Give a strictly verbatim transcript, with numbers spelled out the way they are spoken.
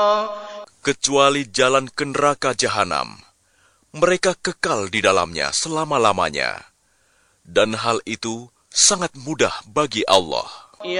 kecuali jalan ke neraka jahanam. Mereka kekal di dalamnya selama-lamanya. Dan hal itu sangat mudah bagi Allah.